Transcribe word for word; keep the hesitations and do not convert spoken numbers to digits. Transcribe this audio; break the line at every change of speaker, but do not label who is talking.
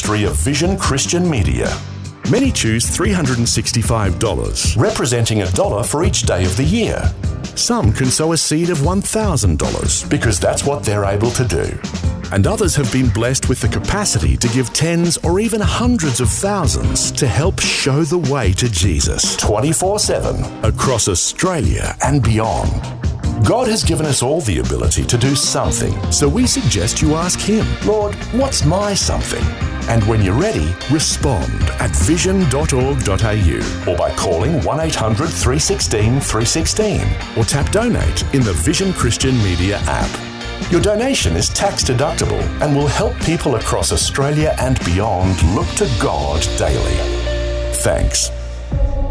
ministry of Vision Christian Media. Many choose three hundred sixty-five dollars, representing a dollar for each day of the year. Some can sow a seed of one thousand dollars because that's what they're able to do. And others have been blessed with the capacity to give tens or even hundreds of thousands to help show the way to Jesus twenty-four seven across Australia and beyond. God has given us all the ability to do something, so we suggest you ask Him, Lord, what's my something? And when you're ready, respond at vision dot org dot a u or by calling one eight hundred three one six three one six or tap donate in the Vision Christian Media app. Your donation is tax deductible and will help people across Australia and beyond look to God daily. Thanks.